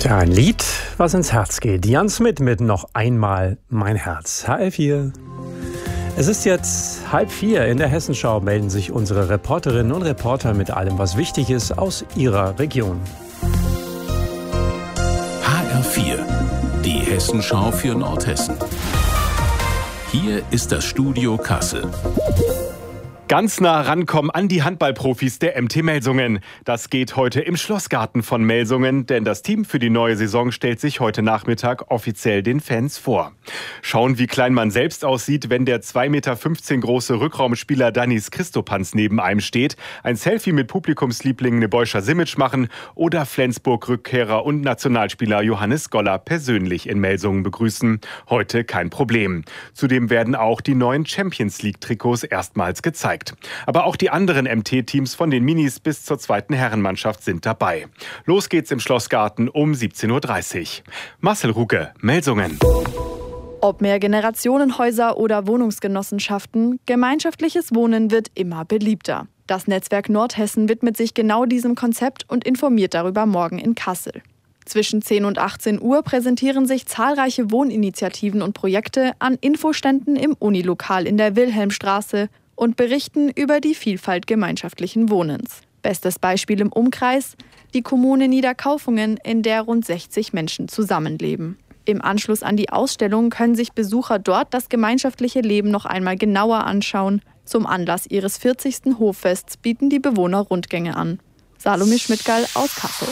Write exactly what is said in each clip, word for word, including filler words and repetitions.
Tja, ein Lied, was ins Herz geht. Jan Smith mit Noch einmal mein Herz. H L vier. Es ist jetzt halb vier. In der Hessenschau melden sich unsere Reporterinnen und Reporter mit allem, was wichtig ist aus ihrer Region. H R vier, die Hessenschau für Nordhessen. Hier ist das Studio Kassel. Ganz nah rankommen an die Handballprofis der M T Melsungen. Das geht heute im Schlossgarten von Melsungen, denn das Team für die neue Saison stellt sich heute Nachmittag offiziell den Fans vor. Schauen, wie klein man selbst aussieht, wenn der zwei Meter fünfzehn große Rückraumspieler Danis Christopans neben einem steht, ein Selfie mit Publikumsliebling Nebojša Simic machen oder Flensburg-Rückkehrer und Nationalspieler Johannes Goller persönlich in Melsungen begrüßen. Heute kein Problem. Zudem werden auch die neuen Champions-League-Trikots erstmals gezeigt. Aber auch die anderen M T-Teams von den Minis bis zur zweiten Herrenmannschaft sind dabei. Los geht's im Schlossgarten um siebzehn Uhr dreißig. Marcel Ruge, Melsungen. Ob Mehrgenerationenhäuser oder Wohnungsgenossenschaften, gemeinschaftliches Wohnen wird immer beliebter. Das Netzwerk Nordhessen widmet sich genau diesem Konzept und informiert darüber morgen in Kassel. Zwischen zehn und achtzehn Uhr präsentieren sich zahlreiche Wohninitiativen und Projekte an Infoständen im Unilokal in der Wilhelmstraße und berichten über die Vielfalt gemeinschaftlichen Wohnens. Bestes Beispiel im Umkreis: die Kommune Niederkaufungen, in der rund sechzig Menschen zusammenleben. Im Anschluss an die Ausstellung können sich Besucher dort das gemeinschaftliche Leben noch einmal genauer anschauen. Zum Anlass ihres vierzigsten Hoffests bieten die Bewohner Rundgänge an. Salome Schmidtgall aus Kassel.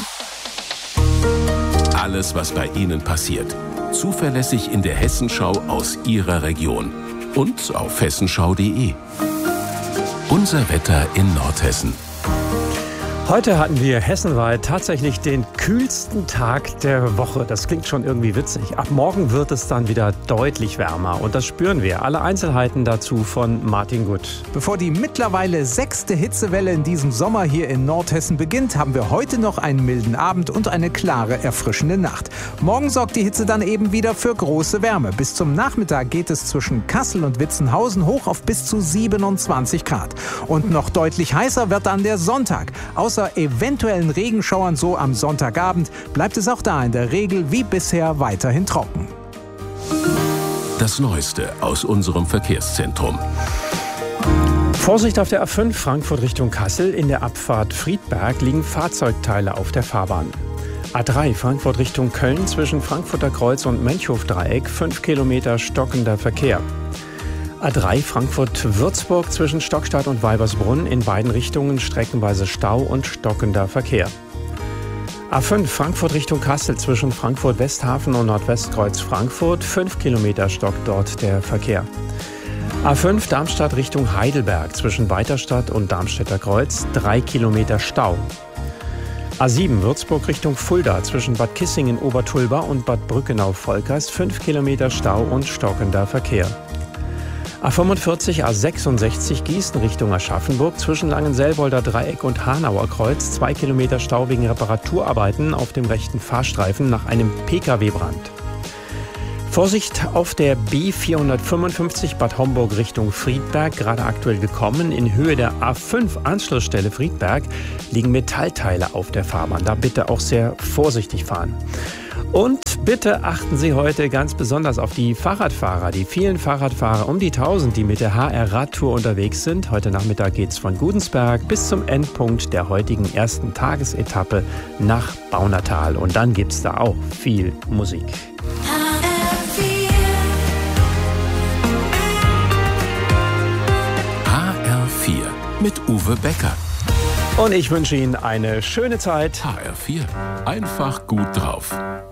Alles, was bei Ihnen passiert. Zuverlässig in der Hessenschau aus Ihrer Region. Und auf hessenschau punkt de. Unser Wetter in Nordhessen. Heute hatten wir hessenweit tatsächlich den kühlsten Tag der Woche. Das klingt schon irgendwie witzig. Ab morgen wird es dann wieder deutlich wärmer und das spüren wir. Alle Einzelheiten dazu von Martin Gutt. Bevor die mittlerweile sechste Hitzewelle in diesem Sommer hier in Nordhessen beginnt, haben wir heute noch einen milden Abend und eine klare, erfrischende Nacht. Morgen sorgt die Hitze dann eben wieder für große Wärme. Bis zum Nachmittag geht es zwischen Kassel und Witzenhausen hoch auf bis zu siebenundzwanzig Grad. Und noch deutlich heißer wird dann der Sonntag. Außer eventuellen Regenschauern so am Sonntagabend bleibt es auch da in der Regel wie bisher weiterhin trocken. Das Neueste aus unserem Verkehrszentrum. Vorsicht auf der A fünf Frankfurt Richtung Kassel. In der Abfahrt Friedberg liegen Fahrzeugteile auf der Fahrbahn. A drei Frankfurt Richtung Köln zwischen Frankfurter Kreuz und Menchhof-Dreieck fünf Kilometer stockender Verkehr. A drei Frankfurt-Würzburg zwischen Stockstadt und Weibersbrunn in beiden Richtungen streckenweise Stau und stockender Verkehr. A fünf Frankfurt Richtung Kassel zwischen Frankfurt-Westhafen und Nordwestkreuz Frankfurt fünf Kilometer stockt dort der Verkehr. A fünf Darmstadt Richtung Heidelberg zwischen Weiterstadt und Darmstädter Kreuz drei Kilometer Stau. A sieben Würzburg Richtung Fulda zwischen Bad Kissingen-Obertulba und Bad Brückenau-Volkers fünf Kilometer Stau und stockender Verkehr. A fünfundvierzig A sechsundsechzig Gießen Richtung Aschaffenburg zwischen Langenselbolder Dreieck und Hanauer Kreuz zwei Kilometer Stau wegen Reparaturarbeiten auf dem rechten Fahrstreifen nach einem P K W-Brand. Vorsicht auf der B vierhundertfünfundfünfzig Bad Homburg Richtung Friedberg, gerade aktuell gekommen. In Höhe der A fünf Anschlussstelle Friedberg liegen Metallteile auf der Fahrbahn. Da bitte auch sehr vorsichtig fahren. Und bitte achten Sie heute ganz besonders auf die Fahrradfahrer, die vielen Fahrradfahrer um die tausend, die mit der H R-Radtour unterwegs sind. Heute Nachmittag geht's von Gudensberg bis zum Endpunkt der heutigen ersten Tagesetappe nach Baunatal. Und dann gibt's da auch viel Musik. H R vier mit Uwe Becker. Und ich wünsche Ihnen eine schöne Zeit. H R vier. Einfach gut drauf.